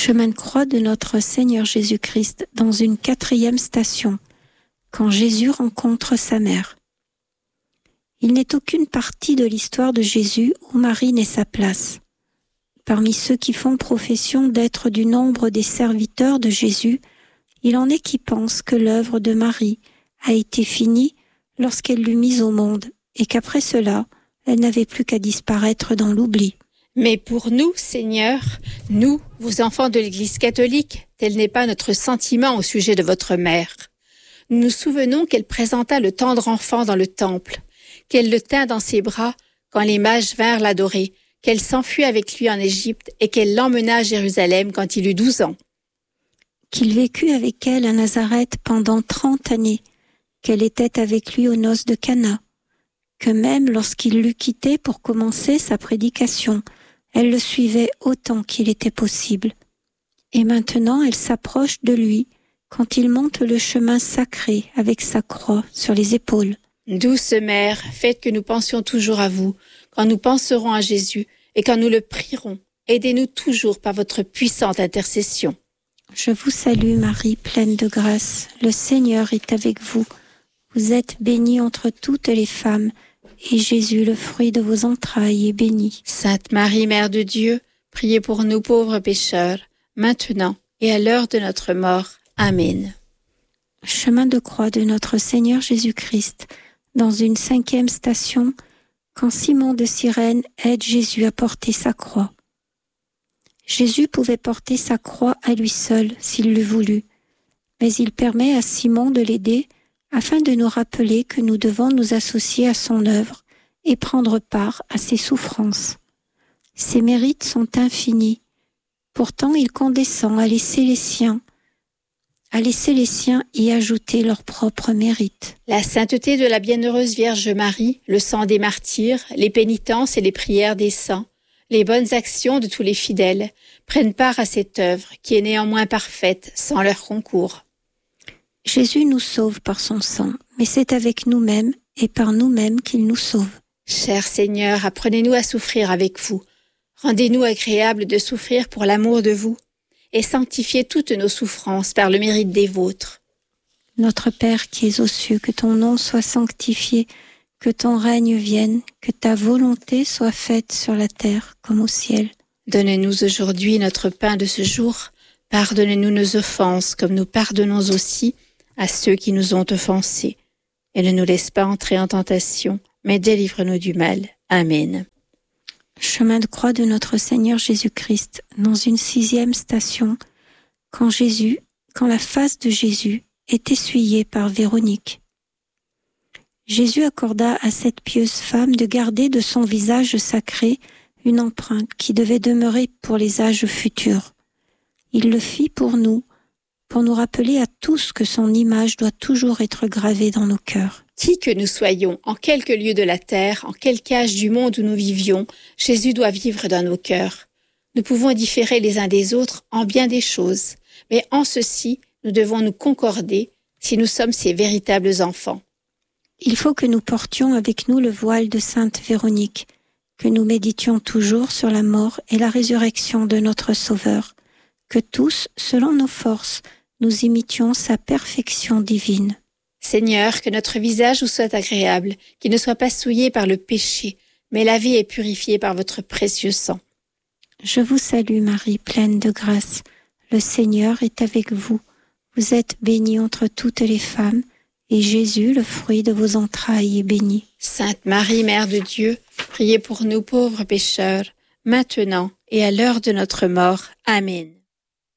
Chemin de croix de notre Seigneur Jésus-Christ dans une 4e station, quand Jésus rencontre sa mère. Il n'est aucune partie de l'histoire de Jésus où Marie n'ait sa place. Parmi ceux qui font profession d'être du nombre des serviteurs de Jésus, il en est qui pensent que l'œuvre de Marie a été finie lorsqu'elle l'eut mise au monde et qu'après cela, elle n'avait plus qu'à disparaître dans l'oubli. Mais pour nous, Seigneur, nous, vos enfants de l'Église catholique, tel n'est pas notre sentiment au sujet de votre mère. Nous nous souvenons qu'elle présenta le tendre enfant dans le temple, qu'elle le tint dans ses bras quand les mages vinrent l'adorer, qu'elle s'enfuit avec lui en Égypte et qu'elle l'emmena à Jérusalem quand il eut 12 ans. Qu'il vécut avec elle à Nazareth pendant 30 années, qu'elle était avec lui aux noces de Cana, que même lorsqu'il l'eut quitté pour commencer sa prédication, elle le suivait autant qu'il était possible. Et maintenant elle s'approche de lui quand il monte le chemin sacré avec sa croix sur les épaules. Douce Mère, faites que nous pensions toujours à vous, quand nous penserons à Jésus et quand nous le prierons. Aidez-nous toujours par votre puissante intercession. Je vous salue Marie, pleine de grâce. Le Seigneur est avec vous. Vous êtes bénie entre toutes les femmes, et Jésus, le fruit de vos entrailles, est béni. Sainte Marie, Mère de Dieu, priez pour nous pauvres pécheurs, maintenant et à l'heure de notre mort. Amen. Chemin de croix de notre Seigneur Jésus-Christ, dans une 5e station, quand Simon de Cyrène aide Jésus à porter sa croix. Jésus pouvait porter sa croix à lui seul s'il l'eût voulu, mais il permet à Simon de l'aider afin de nous rappeler que nous devons nous associer à son œuvre et prendre part à ses souffrances. Ses mérites sont infinis. Pourtant, il condescend à laisser les siens y ajouter leurs propres mérites. La sainteté de la bienheureuse Vierge Marie, le sang des martyrs, les pénitences et les prières des saints, les bonnes actions de tous les fidèles prennent part à cette œuvre qui est néanmoins parfaite sans leur concours. Jésus nous sauve par son sang, mais c'est avec nous-mêmes et par nous-mêmes qu'il nous sauve. Cher Seigneur, apprenez-nous à souffrir avec vous. Rendez-nous agréables de souffrir pour l'amour de vous et sanctifiez toutes nos souffrances par le mérite des vôtres. Notre Père qui es aux cieux, que ton nom soit sanctifié, que ton règne vienne, que ta volonté soit faite sur la terre comme au ciel. Donne-nous aujourd'hui notre pain de ce jour. Pardonne-nous nos offenses comme nous pardonnons aussi à ceux qui nous ont offensés. Et ne nous laisse pas entrer en tentation, mais délivre-nous du mal. Amen. Chemin de croix de notre Seigneur Jésus-Christ, dans une 6e station, quand la face de Jésus est essuyée par Véronique. Jésus accorda à cette pieuse femme de garder de son visage sacré une empreinte qui devait demeurer pour les âges futurs. Il le fit pour nous rappeler à tous que son image doit toujours être gravée dans nos cœurs. Qui que nous soyons, en quelque lieu de la terre, en quelque âge du monde où nous vivions, Jésus doit vivre dans nos cœurs. Nous pouvons différer les uns des autres en bien des choses, mais en ceci, nous devons nous concorder si nous sommes ses véritables enfants. Il faut que nous portions avec nous le voile de Sainte Véronique, que nous méditions toujours sur la mort et la résurrection de notre Sauveur, que tous, selon nos forces, nous imitions sa perfection divine. Seigneur, que notre visage vous soit agréable, qu'il ne soit pas souillé par le péché, mais lavé et purifié par votre précieux sang. Je vous salue Marie, pleine de grâce. Le Seigneur est avec vous. Vous êtes bénie entre toutes les femmes, et Jésus, le fruit de vos entrailles, est béni. Sainte Marie, Mère de Dieu, priez pour nous pauvres pécheurs, maintenant et à l'heure de notre mort. Amen.